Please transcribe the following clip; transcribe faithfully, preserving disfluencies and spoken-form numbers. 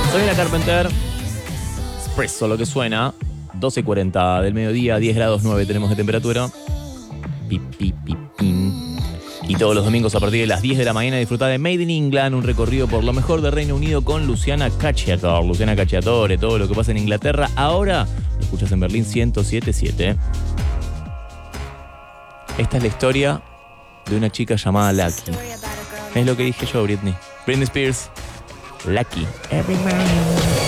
Soy la Carpenter. Espresso, lo que suena. doce cuarenta del mediodía, diez grados nueve tenemos de temperatura. Pi, pi, pi, pin. Y todos los domingos a partir de las diez de la mañana disfrutar de Made in England, un recorrido por lo mejor de Reino Unido con Luciana Cacciatore. Luciana Cacciatore, todo lo que pasa en Inglaterra. Ahora lo escuchas en Berlín ciento siete punto siete. Esta es la historia de una chica llamada Lucky. Es lo que dije yo, Britney. Britney Spears, Lucky. Every morning.